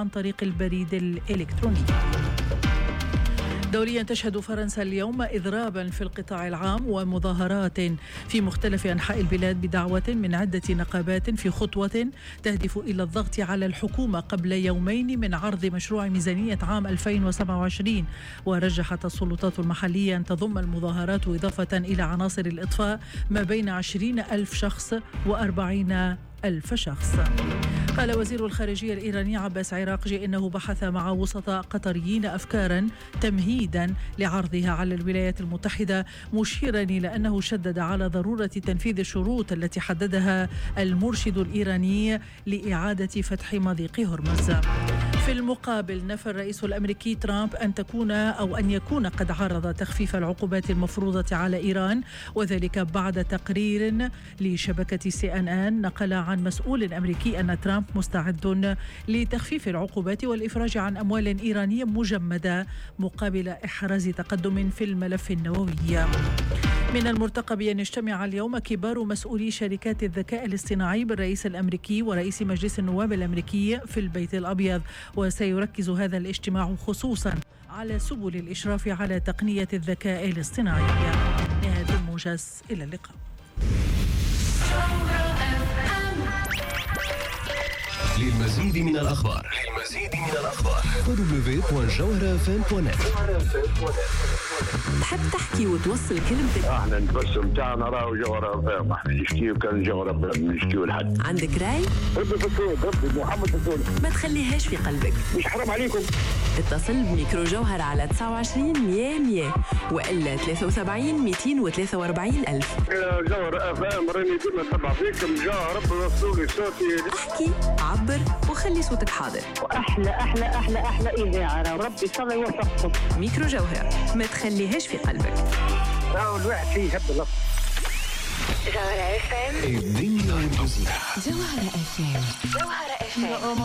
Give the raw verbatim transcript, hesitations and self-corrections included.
عن طريق البريد الإلكتروني. دوليا تشهد فرنسا اليوم إضرابا في القطاع العام ومظاهرات في مختلف أنحاء البلاد بدعوة من عدة نقابات في خطوة تهدف إلى الضغط على الحكومة قبل يومين من عرض مشروع ميزانية عام ألفين وسبعة وعشرين. ورجحت السلطات المحلية أن تضم المظاهرات إضافة إلى عناصر الإطفاء ما بين عشرين ألف شخص وأربعين ألف شخص. قال وزير الخارجية الإيراني عباس عراقجي إنه بحث مع وسطاء قطريين أفكارا تمهيدا لعرضها على الولايات المتحدة، مشيرا إلى أنه شدد على ضرورة تنفيذ الشروط التي حددها المرشد الإيراني لإعادة فتح مضيق هرمز. في المقابل نفى الرئيس الأمريكي ترامب أن تكون أو أن يكون قد عرض تخفيف العقوبات المفروضة على إيران، وذلك بعد تقرير لشبكة سي إن إن نقل عن مسؤول أمريكي أن ترامب مستعد لتخفيف العقوبات والإفراج عن أموال إيرانية مجمدة مقابل إحراز تقدم في الملف النووي. من المرتقب أن يجتمع اليوم كبار مسؤولي شركات الذكاء الاصطناعي بالرئيس الأمريكي ورئيس مجلس النواب الأمريكي في البيت الأبيض، وسيركز هذا الاجتماع خصوصا على سبل الإشراف على تقنية الذكاء الاصطناعي. نهاية الموجز، إلى اللقاء. للمزيد من الأخبار للمزيد من الأخبار دبليو دوت جوهرة إف إم دوت نت. تحب تحكي وتوصل كلمتك؟ احنا نتبسم تاعنا راهو جوهرة إف إم، احنا نشكيو كان جوهرة إف إم نشكيو لحد. عندك راي؟ ربي فسول ربي محمد فسول، ما تخليهاش في قلبك، مش حرام عليكم. اتصل بميكرو جوهرة على تسعة وعشرين مية مية وإلا ثلاثة وسبعين مئتين وثلاثة وأربعين ألف. جوهرة إف إم راني ديما نتبع فيكم، جا ربي وصلولي صوتي. احكي، عبر، وخلي صوتك حاضر. واحلى احلى احلى احلى اذاعه، ربي صلى يوفقكم. ميكرو جوهرة، ما تخليهاش في قلبك. راهو الواحد فيه يحب اللطف. جوهرة إف إم، الدنيا والمزيكا. جوهرة إف إم. جوهرة إف إم.